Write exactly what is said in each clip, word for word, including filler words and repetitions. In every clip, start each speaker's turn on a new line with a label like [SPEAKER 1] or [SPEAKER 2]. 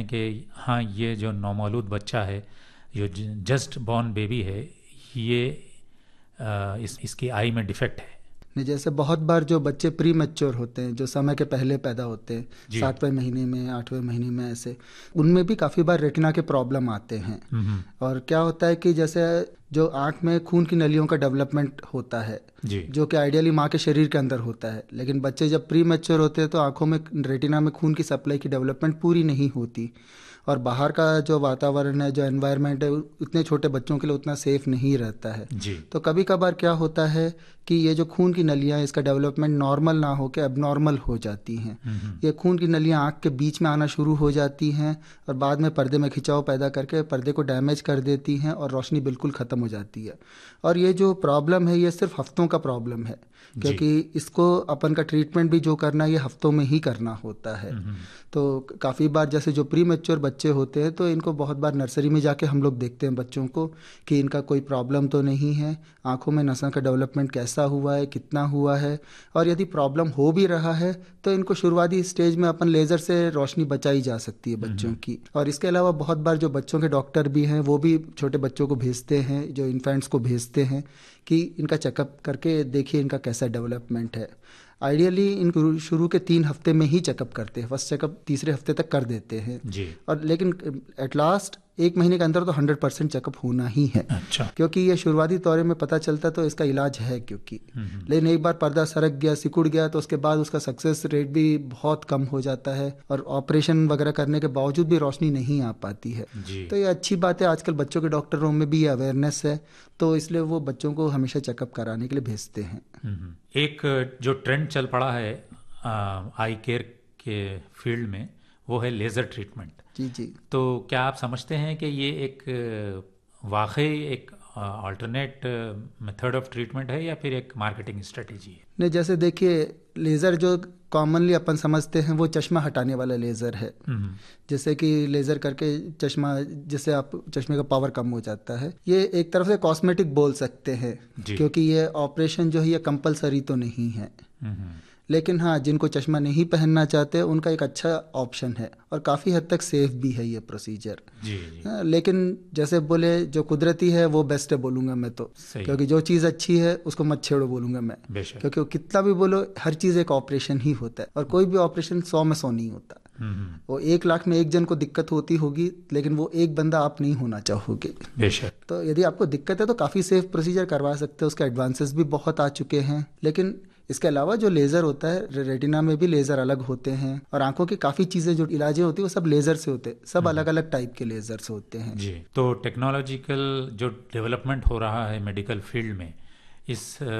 [SPEAKER 1] हैं कि हाँ ये जो नौमौलूद बच्चा है, जो जस्ट बॉर्न बेबी है, ये आ, इस इसकी आई में डिफेक्ट है?
[SPEAKER 2] नहीं, जैसे बहुत बार जो बच्चे प्री मैच्योर होते हैं, जो समय के पहले पैदा होते हैं, सातवें महीने में, आठवें महीने में, ऐसे उनमें भी काफ़ी बार रेटिना के प्रॉब्लम आते हैं। और क्या होता है कि जैसे जो आँख में खून की नलियों का डेवलपमेंट होता है, जो कि आइडियली माँ के शरीर के अंदर होता है, लेकिन बच्चे जब प्री मैच्योर होते हैं तो आँखों में, रेटिना में खून की सप्लाई की डेवलपमेंट पूरी नहीं होती, और बाहर का जो वातावरण है, जो एनवायरनमेंट है, इतने छोटे बच्चों के लिए उतना सेफ नहीं रहता है जी। तो कभी कभार क्या होता है कि ये जो खून की नलियाँ, इसका डेवलपमेंट नॉर्मल ना हो के एबनॉर्मल हो जाती हैं। ये खून की नलियाँ आँख के बीच में आना शुरू हो जाती हैं और बाद में पर्दे में खिंचाव पैदा करके पर्दे को डैमेज कर देती हैं और रोशनी बिल्कुल ख़त्म हो जाती है। और ये जो प्रॉब्लम है, ये सिर्फ हफ्तों का प्रॉब्लम है, क्योंकि इसको अपन का ट्रीटमेंट भी जो करना है ये हफ्तों में ही करना होता है। तो काफ़ी बार जैसे जो प्री मैच्योर बच्चे होते हैं तो इनको बहुत बार नर्सरी में जाके हम लोग देखते हैं बच्चों को कि इनका कोई प्रॉब्लम तो नहीं है, आँखों में नसों का डेवलपमेंट कैसा हुआ है, कितना हुआ है, और यदि प्रॉब्लम हो भी रहा है तो इनको शुरुआती स्टेज में अपन लेज़र से रोशनी बचाई जा सकती है बच्चों की। और इसके अलावा बहुत बार जो बच्चों के डॉक्टर भी हैं वो भी छोटे बच्चों को भेजते हैं, जो इन्फेंट्स को भेजते हैं कि इनका चेकअप करके देखिए इनका कैसा डेवलपमेंट है। आइडियली इन शुरू के तीन हफ्ते में ही चेकअप करते हैं, फर्स्ट चेकअप तीसरे हफ्ते तक कर देते हैं जी। और लेकिन एट लास्ट एक महीने के अंदर तो हंड्रेड परसेंट चेकअप होना ही है। अच्छा। क्योंकि ये शुरुआती दौरे में पता चलता तो इसका इलाज है, क्योंकि लेकिन एक बार पर्दा सरक गया, सिकुड़ गया, तो उसके बाद उसका सक्सेस रेट भी बहुत कम हो जाता है और ऑपरेशन वगैरह करने के बावजूद भी रोशनी नहीं आ पाती है जी। तो ये अच्छी बात है, आजकल बच्चों के डॉक्टरों में भी ये अवेयरनेस है, तो इसलिए वो बच्चों को हमेशा चेकअप कराने के लिए भेजते हैं।
[SPEAKER 1] एक जो ट्रेंड चल पड़ा है आई केयर के फील्ड में, वो है लेज़र ट्रीटमेंट
[SPEAKER 2] जी जी।
[SPEAKER 1] तो क्या आप समझते हैं कि ये एक वाकई एक अल्टरनेट मेथड ऑफ ट्रीटमेंट है या फिर एक मार्केटिंग स्ट्रेटेजी है?
[SPEAKER 2] नहीं, जैसे देखिए, लेज़र जो कॉमनली अपन समझते हैं वो चश्मा हटाने वाला लेज़र है, जैसे कि लेज़र करके चश्मा, जिससे आप चश्मे का पावर कम हो जाता है। ये एक तरफ से कॉस्मेटिक बोल सकते हैं, क्योंकि ये ऑपरेशन जो है ये कंपलसरी तो नहीं है, लेकिन हाँ, जिनको चश्मा नहीं पहनना चाहते उनका एक अच्छा ऑप्शन है और काफ़ी हद तक सेफ भी है ये प्रोसीजर जी, जी। लेकिन जैसे बोले जो कुदरती है वो बेस्ट है बोलूँगा मैं तो, क्योंकि जो चीज़ अच्छी है उसको मत छेड़ो बोलूँगा मैं, क्योंकि कितना भी बोलो हर चीज़ एक ऑपरेशन ही होता है और कोई भी ऑपरेशन सौ में सौ नहीं होता। वो एक लाख में एक जन को दिक्कत होती होगी, लेकिन वो एक बंदा आप नहीं होना चाहोगे बेशक। तो यदि आपको दिक्कत है तो काफ़ी सेफ प्रोसीजर करवा सकते हैं, उसके एडवांसेस भी बहुत आ चुके हैं। लेकिन इसके अलावा जो लेज़र होता है, रेटिना में भी लेज़र अलग होते हैं और आंखों की काफ़ी चीज़ें जो इलाजें होती है वो सब लेज़र से होते हैं, सब अलग अलग टाइप के लेज़र से होते हैं
[SPEAKER 1] जी। तो टेक्नोलॉजिकल जो डेवलपमेंट हो रहा है मेडिकल फील्ड में, इस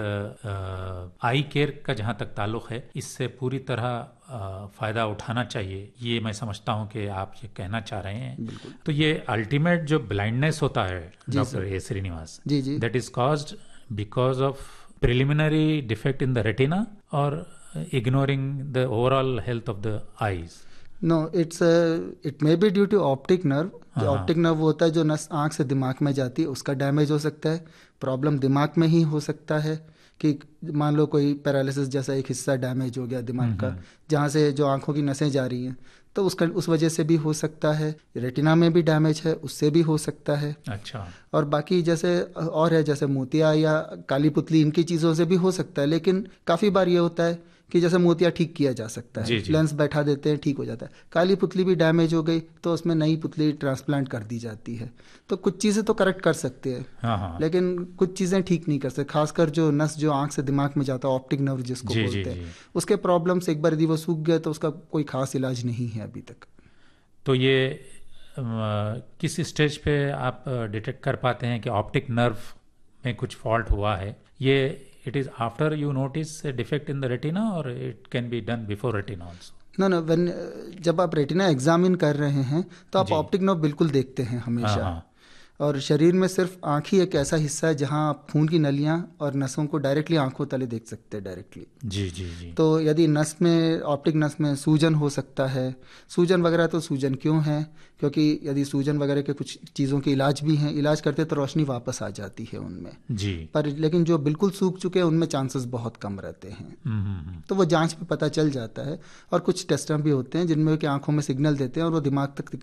[SPEAKER 1] आई केयर का जहाँ तक ताल्लुक़ है, इससे पूरी तरह फ़ायदा उठाना चाहिए, ये मैं समझता हूँ कि आप ये कहना चाह रहे हैं। तो ये अल्टीमेट जो ब्लाइंडनेस होता है doctor A Srinivas ji ji, that is caused because of preliminary defect in the retina or ignoring the overall health of the eyes?
[SPEAKER 2] No, it's a, it may be due to optic nerve. जो optic nerve होता है जो नस आँख से दिमाग में जाती है, उसका डैमेज हो सकता है। प्रॉब्लम दिमाग में ही हो सकता है कि मान लो कोई पैरालिसिस जैसा एक हिस्सा डैमेज हो गया दिमाग का, जहाँ से जो आँखों की नसें जा रही हैं, तो उसका उस वजह से भी हो सकता है। रेटिना में भी डैमेज है, उससे भी हो सकता है। अच्छा। और बाकी जैसे और है, जैसे मोतिया या काली पुतली, इनकी चीज़ों से भी हो सकता है, लेकिन काफ़ी बार ये होता है कि जैसे मोतिया ठीक किया जा सकता है, लेंस बैठा देते हैं, ठीक हो जाता है। काली पुतली भी डैमेज हो गई तो उसमें नई पुतली ट्रांसप्लांट कर दी जाती है। तो कुछ चीज़ें तो करेक्ट कर सकते हैं, हाँ हाँ। लेकिन कुछ चीज़ें ठीक नहीं कर सकते, खासकर जो नस जो आँख से दिमाग में जाता है, ऑप्टिक नर्व जिसको जी, बोलते हैं, उसके प्रॉब्लम से एक बार यदि वो सूख गया तो उसका कोई खास इलाज नहीं है अभी तक।
[SPEAKER 1] तो ये आ, किस स्टेज पे आप डिटेक्ट कर पाते हैं कि ऑप्टिक नर्व में कुछ फॉल्ट हुआ है? ये it is after you notice a defect in the retina or it can be done before retina also?
[SPEAKER 2] No know when जब आप रेटिना एग्जामिन कर रहे हैं तो आप ऑप्टिक नर्व बिल्कुल देखते हैं हमेशा। हाँ हाँ। और शरीर में सिर्फ आँख ही एक ऐसा हिस्सा है जहाँ आप खून की नलियाँ और नसों को डायरेक्टली आंखों तले देख सकते हैं डायरेक्टली जी जी जी। तो यदि नस में, ऑप्टिक नस में सूजन हो सकता है, सूजन वगैरह, तो सूजन क्यों है? क्योंकि यदि सूजन वगैरह के कुछ चीज़ों के इलाज भी हैं, इलाज करते तो रोशनी वापस आ जाती है उनमें जी, पर लेकिन जो बिल्कुल सूख चुके हैं उनमें चांसेस बहुत कम रहते हैं। तो वो जांच पे पता चल जाता है। और कुछ टेस्ट भी होते हैं जिनमें कि आंखों में सिग्नल देते हैं और वो दिमाग तक